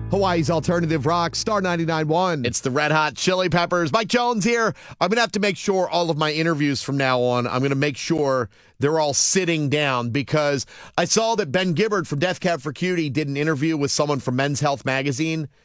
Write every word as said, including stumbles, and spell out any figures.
Hawaii's Alternative Rock, Star ninety-nine point one. It's the Red Hot Chili Peppers. Mike Jones here. I'm going to have to make sure all of my interviews from now on, I'm going to make sure they're all sitting down, because I saw that Ben Gibbard from Death Cab for Cutie did an interview with someone from Men's Health magazine,